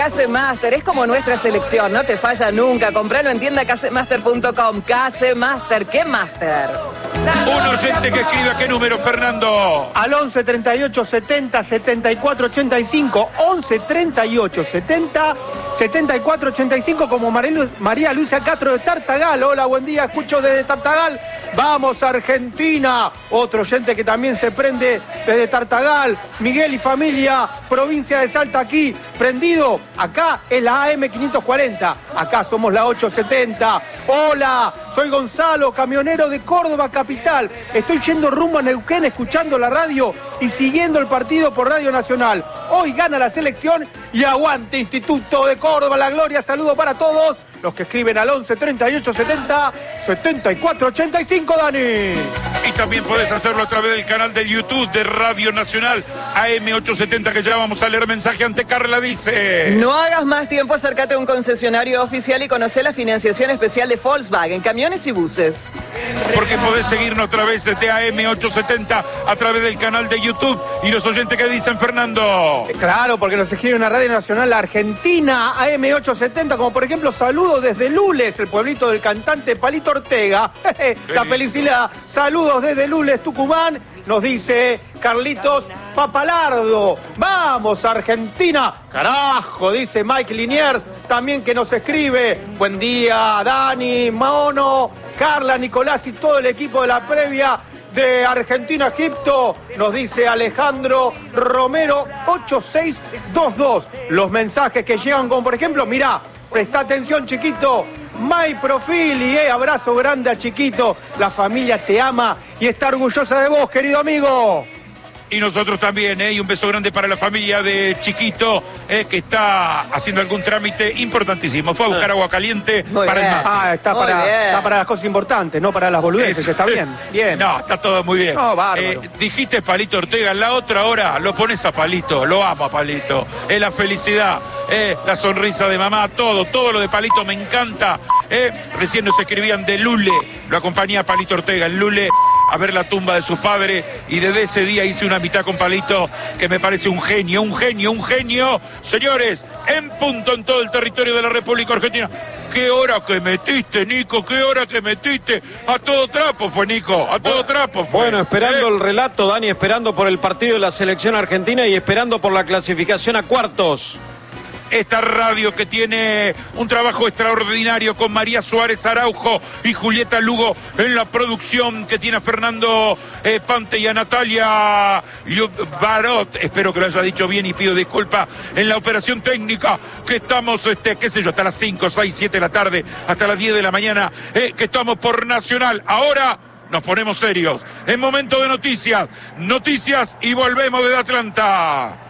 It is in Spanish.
Casemaster, es como nuestra selección, no te falla nunca. Compralo en tienda casemaster.com. Casemaster, ¿qué master? Un oyente que escribe a qué número, Fernando. Al 11 38 70 74 85. 11 38 70 74 85, como María Luisa Castro de Tartagal. Hola, buen día, escucho desde Tartagal. Vamos, Argentina. Otro oyente que también se prende desde Tartagal. Miguel y familia, provincia de Salta, aquí, prendido. Acá es la AM 540. Acá somos la 870. Hola, soy Gonzalo, camionero de Córdoba capital. Estoy yendo rumbo a Neuquén, escuchando la radio y siguiendo el partido por Radio Nacional. Hoy gana la selección y aguante Instituto de Córdoba, la gloria. Saludo para todos los que escriben al 11 38 70 74 85, Dani. Y también podés hacerlo a través del canal de YouTube de Radio Nacional AM870, que ya vamos a leer mensaje. Ante Carla dice: no hagas más tiempo, acércate a un concesionario oficial y conoce la financiación especial de Volkswagen, camiones y buses. Porque podés seguirnos a través de AM870, a través del canal de YouTube. Y los oyentes que dicen, Fernando. Claro, porque nos escribe una Radio Nacional Argentina, AM870, como por ejemplo, saludos desde Lules, el pueblito del cantante Palito Ortega. La felicidad. Saludos desde Lules, Tucumán. Nos dice Carlitos Papalardo. ¡Vamos, Argentina! ¡Carajo! Dice Mike Liniers, también que nos escribe. Buen día, Dani, Mono, Carla, Nicolás y todo el equipo de la previa de Argentina-Egipto. Nos dice Alejandro Romero, 8622. Los mensajes que llegan con, por ejemplo, mirá, presta atención, chiquito. My Profili, abrazo grande a Chiquito. La familia te ama y está orgullosa de vos, querido amigo. Y nosotros también, y un beso grande para la familia de Chiquito, que está haciendo algún trámite importantísimo. Fue a buscar agua caliente para el mar. Está para las cosas importantes, no para las boludeces. Está bien, bien. No, está todo muy bien. No, bárbaro. Dijiste Palito Ortega, en la otra hora lo pones a Palito, lo amo a Palito. Es la felicidad, la sonrisa de mamá, todo lo de Palito me encanta. Recién nos escribían de Lule, lo acompañé a Palito Ortega en Lule a ver la tumba de sus padres, y desde ese día hice una mitad con Palito que me parece un genio. Señores, en punto en todo el territorio de la República Argentina. ¿Qué hora que metiste, Nico? ¿Qué hora que metiste? A todo trapo fue, Nico, a todo trapo fue. Bueno, esperando el relato, Dani, esperando por el partido de la selección argentina y esperando por la clasificación a cuartos. Esta radio que tiene un trabajo extraordinario con María Suárez Araujo y Julieta Lugo en la producción, que tiene a Fernando Pante y a Natalia Barot, espero que lo haya dicho bien y pido disculpas, en la operación técnica, que estamos, hasta las 5, 6, 7 de la tarde, hasta las 10 de la mañana, que estamos por Nacional. Ahora nos ponemos serios, en momento de noticias y volvemos desde Atlanta.